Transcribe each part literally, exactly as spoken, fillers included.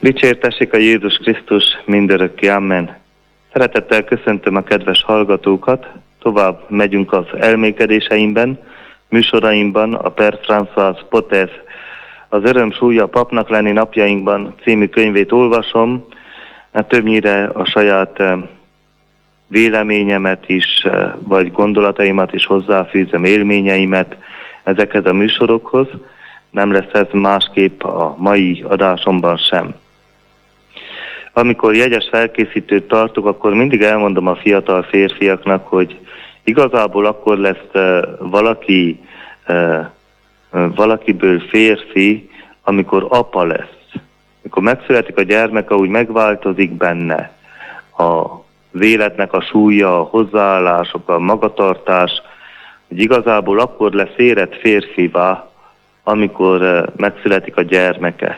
Dicsértessék a Jézus Krisztus mindörökké, amen. Szeretettel köszöntöm a kedves hallgatókat, tovább megyünk az elmékedéseimben, műsoraimban, a Per François Potez, az Öröm súlya papnak lenni napjainkban című könyvét olvasom, mert többnyire a saját véleményemet is, vagy gondolataimat is hozzáfűzöm, élményeimet ezekhez a műsorokhoz. Nem lesz ez másképp a mai adásomban sem. Amikor jegyes felkészítőt tartok, akkor mindig elmondom a fiatal férfiaknak, hogy igazából akkor lesz valaki, valakiből férfi, amikor apa lesz. Amikor megszületik a gyermeke, úgy megváltozik benne az életnek a súlya, a hozzáállások, a magatartás, hogy igazából akkor lesz érett férfivá, amikor megszületik a gyermeke.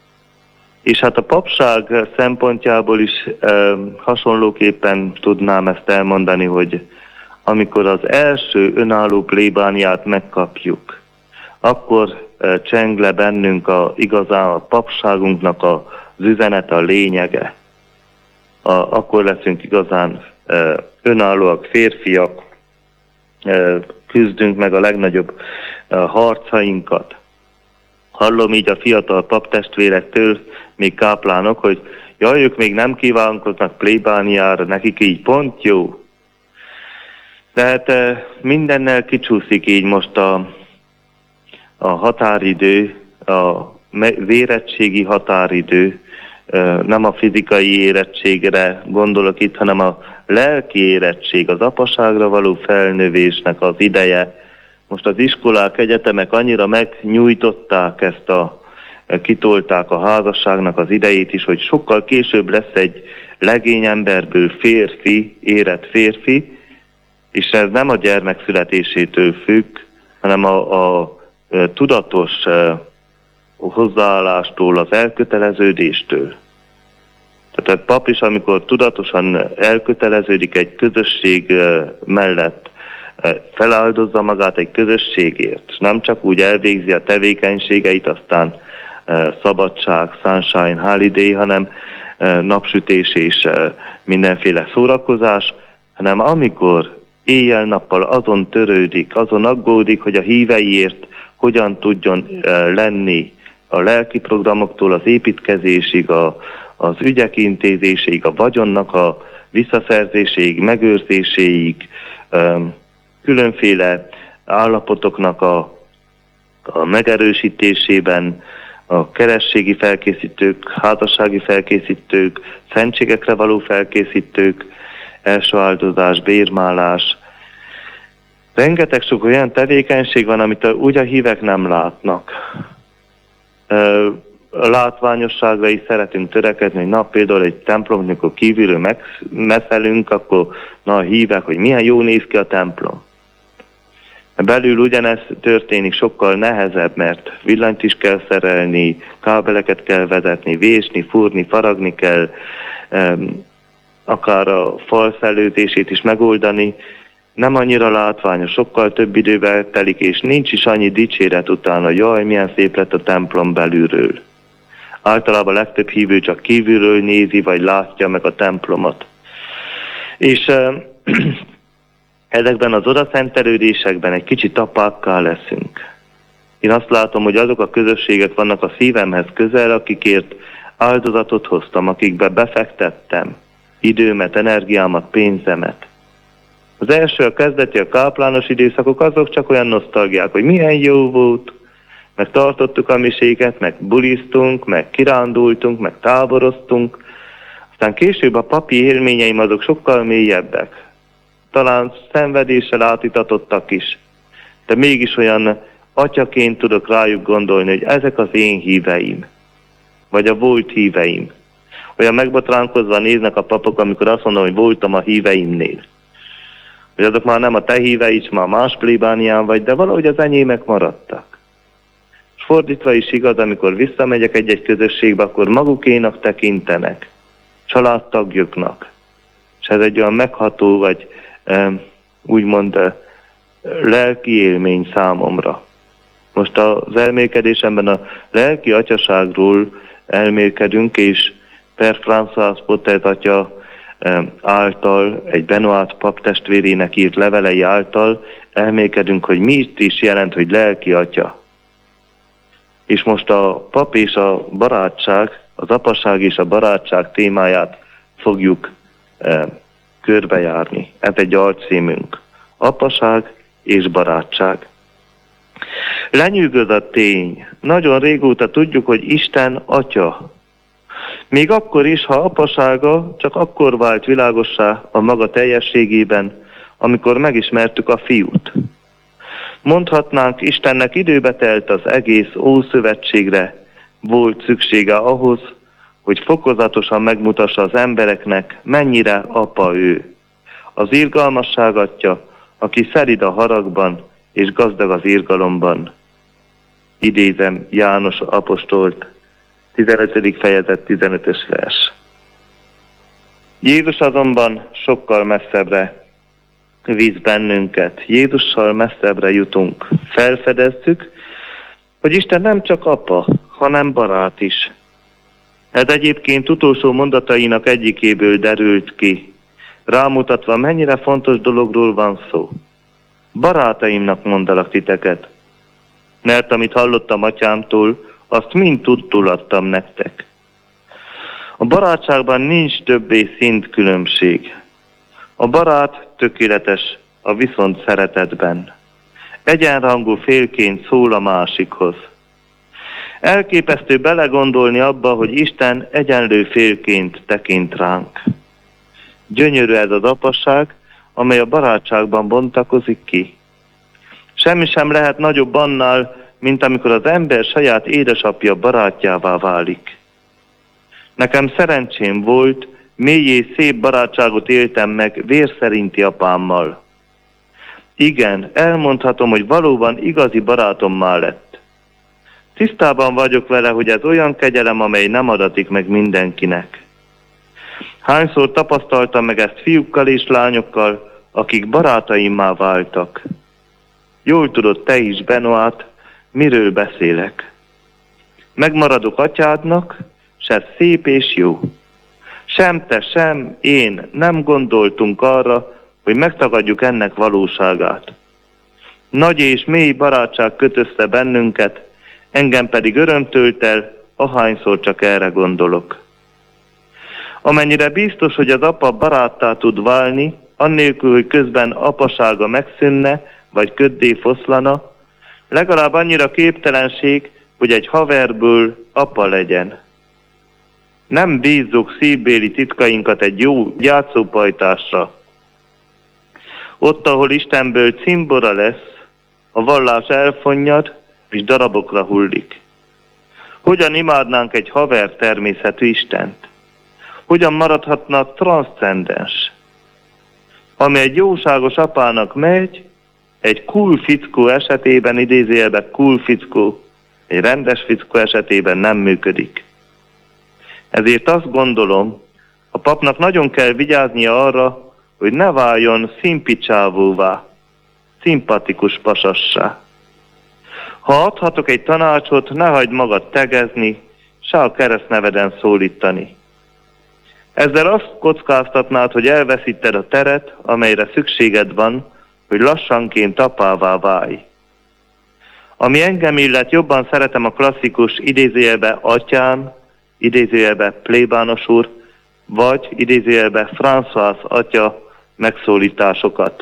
És hát a papság szempontjából is e, hasonlóképpen tudnám ezt elmondani, hogy amikor az első önálló plébániát megkapjuk, akkor e, cseng le bennünk a, igazán a papságunknak az üzenete, a lényege. A, akkor leszünk igazán e, önállóak, férfiak, e, küzdünk meg a legnagyobb e, harcainkat. Hallom így a fiatal paptestvérektől, még káplánok, hogy jaj, ők még nem kívánkoznak plébániára, nekik így pont jó. Tehát mindennel kicsúszik így most a, a határidő, a vérettségi határidő, nem a fizikai érettségre gondolok itt, hanem a lelki érettség, az apaságra való felnövésnek az ideje. Most az iskolák, egyetemek annyira megnyújtották ezt a, kitolták a házasságnak az idejét is, hogy sokkal később lesz egy legény emberből férfi, érett férfi, és ez nem a gyermek születésétől függ, hanem a, a, a tudatos a hozzáállástól, az elköteleződéstől. Tehát a pap is, amikor tudatosan elköteleződik egy közösség mellett, feláldozza magát egy közösségért, nem csak úgy elvégzi a tevékenységeit, aztán szabadság, sunshine, holiday, hanem napsütés és mindenféle szórakozás, hanem amikor éjjel-nappal azon törődik, azon aggódik, hogy a híveiért hogyan tudjon lenni a lelki programoktól az építkezésig, a, az ügyek intézéséig, a vagyonnak a visszaszerzéséig, megőrzéséig, különféle állapotoknak a, a megerősítésében, a kerességi felkészítők, házassági felkészítők, szentségekre való felkészítők, első áldozás, bérmálás. Rengeteg sok olyan tevékenység van, amit úgy a hívek nem látnak. A látványosságra is szeretünk törekedni, hogy na például egy templom, amikor kívülről megmeszelünk, akkor na a hívek, hogy milyen jó néz ki a templom. Belül ugyanez történik, sokkal nehezebb, mert villanyt is kell szerelni, kábeleket kell vezetni, vésni, fúrni, faragni kell, akár a fal szellőzését is megoldani. Nem annyira látványos, sokkal több idővel telik, és nincs is annyi dicséret utána, jaj, milyen szép lett a templom belülről. Általában a legtöbb hívő csak kívülről nézi, vagy látja meg a templomot. És ezekben az odaszentelődésekben egy kicsit apákká leszünk. Én azt látom, hogy azok a közösségek vannak a szívemhez közel, akikért áldozatot hoztam, akikbe befektettem időmet, energiámat, pénzemet. Az első, a kezdeti, a káplános időszakok, azok csak olyan nosztalgiák, hogy milyen jó volt, meg tartottuk a miséket, meg buliztunk, meg kirándultunk, meg táboroztunk. Aztán később a papi élményeim azok sokkal mélyebbek. Talán szenvedéssel átítatottak is, de mégis olyan atyaként tudok rájuk gondolni, hogy ezek az én híveim, vagy a volt híveim. Olyan megbotránkozva néznek a papok, amikor azt mondom, hogy voltam a híveimnél. Hogy azok már nem a te híveid, már más plébánián vagy, de valahogy az enyémek maradtak. És fordítva is igaz, amikor visszamegyek egy-egy közösségbe, akkor magukénak tekintenek, családtagjuknak. És ez egy olyan megható, vagy úgymond lelki élmény számomra. Most az elmélkedésemben a lelki atyaságról elmélkedünk, és Per François Potet atya által, egy Benoit pap testvérének írt levelei által elmélkedünk, hogy mi is jelent, hogy lelki atya. És most a pap és a barátság, az apaság és a barátság témáját fogjuk e, körbejárni. Ez egy alcímünk. Apaság és barátság. Lenyűgöz a tény. Nagyon régóta tudjuk, hogy Isten atya. Még akkor is, ha apasága csak akkor vált világossá a maga teljességében, amikor megismertük a fiút. Mondhatnánk, Istennek időbe telt az egész Ószövetségre, volt szüksége ahhoz, hogy fokozatosan megmutassa az embereknek, mennyire apa ő. Az irgalmasság atya, aki szelíd a haragban és gazdag az irgalomban. Idézem János apostolt, tizenötödik fejezet, tizenötös vers. Jézus azonban sokkal messzebbre visz bennünket. Jézussal messzebbre jutunk. Felfedezzük, hogy Isten nem csak apa, hanem barát is. Ez egyébként utolsó mondatainak egyikéből derült ki, rámutatva, mennyire fontos dologról van szó. Barátaimnak mondalak titeket, mert amit hallottam atyámtól, azt mind tudtul adtam nektek. A barátságban nincs többé szintkülönbség. A barát tökéletes a viszont szeretetben. Egyenrangú félként szól a másikhoz. Elképesztő belegondolni abba, hogy Isten egyenlő félként tekint ránk. Gyönyörű ez az apasság, amely a barátságban bontakozik ki. Semmi sem lehet nagyobb annál, mint amikor az ember saját édesapja barátjává válik. Nekem szerencsém volt, mély és szép barátságot éltem meg vérszerinti apámmal. Igen, elmondhatom, hogy valóban igazi barátommá lett. Tisztában vagyok vele, hogy ez olyan kegyelem, amely nem adatik meg mindenkinek. Hányszor tapasztaltam meg ezt fiúkkal és lányokkal, akik barátaimmá váltak. Jól tudod te is, Benoit, miről beszélek. Megmaradok atyádnak, s ez szép és jó. Sem te, sem én nem gondoltunk arra, hogy megtagadjuk ennek valóságát. Nagy és mély barátság köt össze bennünket, engem pedig öröm tölt el, ahányszor csak erre gondolok. Amennyire biztos, hogy az apa baráttá tud válni, annélkül, hogy közben apasága megszűnne, vagy köddé foszlana, legalább annyira képtelenség, hogy egy haverből apa legyen. Nem bízzuk szívbéli titkainkat egy jó játszópajtásra. Ott, ahol Istenből cimbora lesz, a vallás elfonnyad, és darabokra hullik. Hogyan imádnánk egy haver természetű Istent? Hogyan maradhatna transzcendens? Ami egy jóságos apának megy, egy cool fickó esetében, idézőjelben cool fickó, egy rendes fickó esetében nem működik. Ezért azt gondolom, a papnak nagyon kell vigyáznia arra, hogy ne váljon szimpicsávóvá, szimpatikus pasassá. Ha adhatok egy tanácsot, ne hagyd magad tegezni, se a keresztneveden szólítani. Ezzel azt kockáztatnád, hogy elveszíted a teret, amelyre szükséged van, hogy lassanként apává válj. Ami engem illet, jobban szeretem a klasszikus idézőjelbe atyám, idézőjelbe plébános úr, vagy idézőjelbe François atya megszólításokat.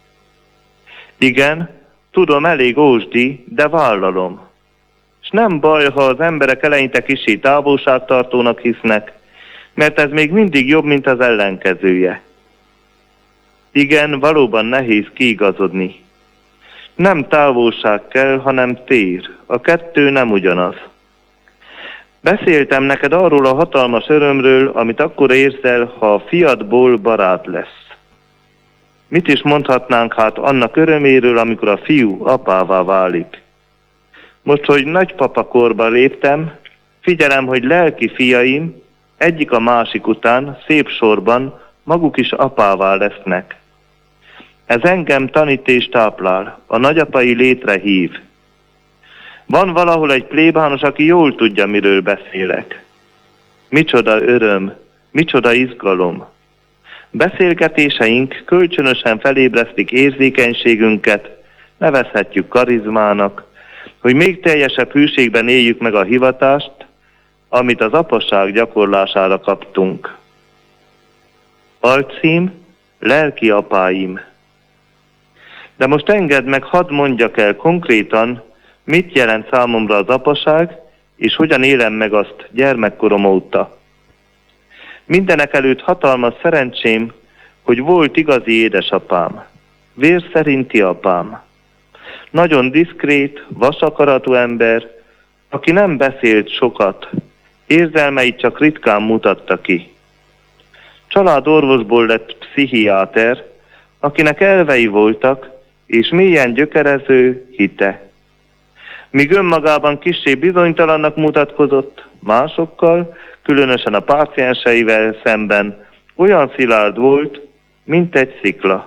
Igen, tudom, elég ósdi, de vállalom. És nem baj, ha az emberek eleinte kissé távolságtartónak hisznek, mert ez még mindig jobb, mint az ellenkezője. Igen, valóban nehéz kiigazodni. Nem távolság kell, hanem tér. A kettő nem ugyanaz. Beszéltem neked arról a hatalmas örömről, amit akkor érzel, ha a fiadból barát lesz. Mit is mondhatnánk hát annak öröméről, amikor a fiú apává válik? Most, hogy nagypapakorba léptem, figyelem, hogy lelki fiaim egyik a másik után, szép sorban maguk is apává lesznek. Ez engem tanít és táplál, a nagyapai létre hív. Van valahol egy plébános, aki jól tudja, miről beszélek. Micsoda öröm, micsoda izgalom! Beszélgetéseink kölcsönösen felébresztik érzékenységünket, nevezhetjük karizmának, hogy még teljesebb hűségben éljük meg a hivatást, amit az apasság gyakorlására kaptunk. Alcím, lelki apáim. De most engedd meg, hadd mondjak el konkrétan, mit jelent számomra az apaság, és hogyan élem meg azt gyermekkorom óta. Mindenek előtt hatalmas szerencsém, hogy volt igazi édesapám, vér szerinti apám. Nagyon diszkrét, vasakaratú ember, aki nem beszélt sokat, érzelmeit csak ritkán mutatta ki. Családorvosból lett pszichiáter, akinek elvei voltak, és mélyen gyökerező hite. Míg önmagában kissé bizonytalannak mutatkozott, másokkal, különösen a pácienseivel szemben olyan szilárd volt, mint egy szikla.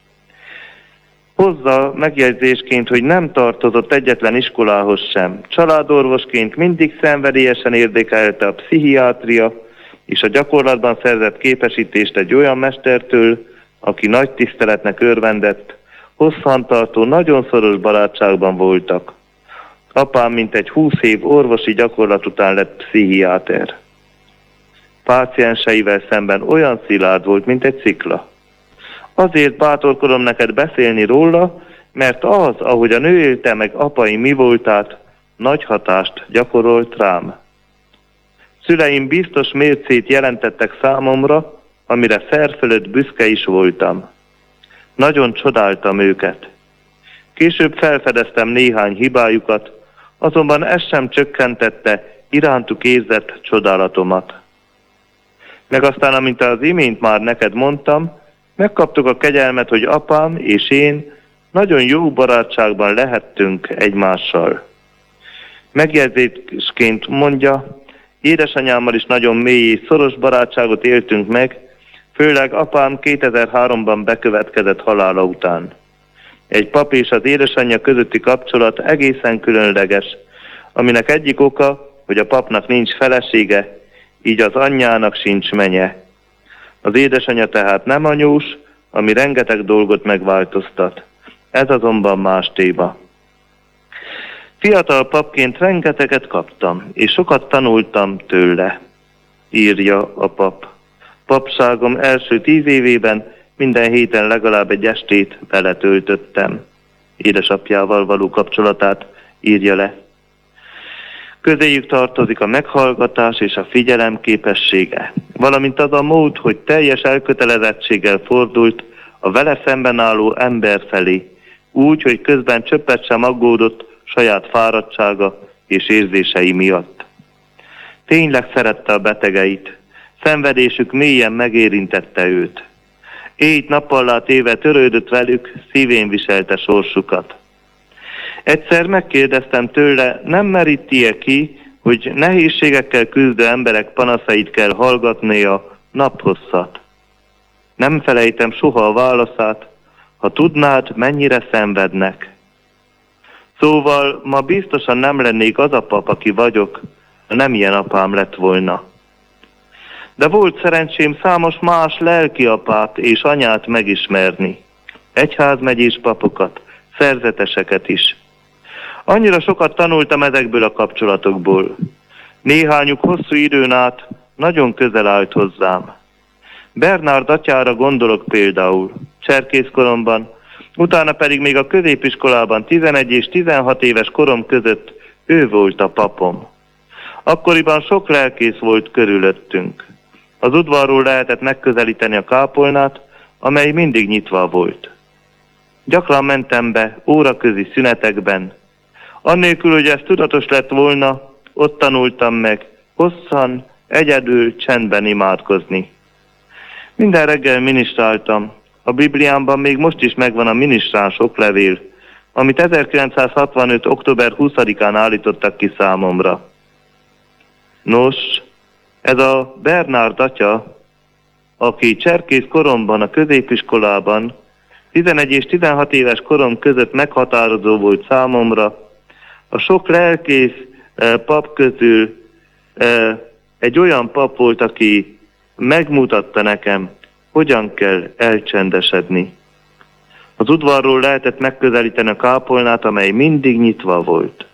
Hozza megjegyzésként, hogy nem tartozott egyetlen iskolához sem. Családorvosként mindig szenvedélyesen érdekelte a pszichiátria, és a gyakorlatban szerzett képesítést egy olyan mestertől, aki nagy tiszteletnek örvendett, hosszantartó, nagyon szoros barátságban voltak. Apám mintegy húsz év orvosi gyakorlat után lett pszichiáter. Pácienseivel szemben olyan szilárd volt, mint egy szikla. Azért bátorkodom neked beszélni róla, mert az, ahogy a nő élte meg apai mi voltát, nagy hatást gyakorolt rám. Szüleim biztos mércét jelentettek számomra, amire szerfölött büszke is voltam. Nagyon csodáltam őket. Később felfedeztem néhány hibájukat, azonban ez sem csökkentette irántuk érzett csodálatomat. Meg aztán, amint az imént már neked mondtam, megkaptuk a kegyelmet, hogy apám és én nagyon jó barátságban lehettünk egymással. Megjegyzésként mondja, édesanyámmal is nagyon mély és szoros barátságot éltünk meg, főleg apám kétezer-háromban bekövetkezett halála után. Egy pap és az édesanyja közötti kapcsolat egészen különleges, aminek egyik oka, hogy a papnak nincs felesége, így az anyjának sincs menye. Az édesanyja tehát nem anyós, ami rengeteg dolgot megváltoztat. Ez azonban más téma. Fiatal papként rengeteget kaptam, és sokat tanultam tőle, írja a pap. Papságom első tíz évében minden héten legalább egy estét vele töltöttem. Édesapjával való kapcsolatát írja le. Közéjük tartozik a meghallgatás és a figyelem képessége, valamint az a mód, hogy teljes elkötelezettséggel fordult a vele szemben álló ember felé, úgy, hogy közben csöppet sem aggódott saját fáradtsága és érzései miatt. Tényleg szerette a betegeit, szenvedésük mélyen megérintette őt. Éjt-nappallá téve törődött velük, szívén viselte sorsukat. Egyszer megkérdeztem tőle, nem meríti-e ki, hogy nehézségekkel küzdő emberek panaszait kell hallgatnia naphosszat. Nem felejtem soha a válaszát, ha tudnád, mennyire szenvednek. Szóval ma biztosan nem lennék az a pap, aki vagyok, ha nem ilyen apám lett volna. De volt szerencsém számos más lelki apát és anyát megismerni. Egyházmegyés papokat, szerzeteseket is. Annyira sokat tanultam ezekből a kapcsolatokból. Néhányuk hosszú időn át nagyon közel állt hozzám. Bernárd atyára gondolok például, cserkészkoromban, utána pedig még a középiskolában tizenegy és tizenhat éves korom között ő volt a papom. Akkoriban sok lelkész volt körülöttünk. Az udvarról lehetett megközelíteni a kápolnát, amely mindig nyitva volt. Gyakran mentem be óraközi szünetekben. Annélkül, hogy ez tudatos lett volna, ott tanultam meg hosszan, egyedül, csendben imádkozni. Minden reggel minisztráltam. A Bibliámban még most is megvan a minisztráns oklevél, amit ezerkilencszázhatvanöt. október huszadikán állítottak ki számomra. Nos, ez a Bernárd atya, aki cserkész koromban a középiskolában, tizenegy és tizenhat éves korom között meghatározó volt számomra, a sok lelkész eh, pap közül eh, egy olyan pap volt, aki megmutatta nekem, hogyan kell elcsendesedni. Az udvarról lehetett megközelíteni a kápolnát, amely mindig nyitva volt.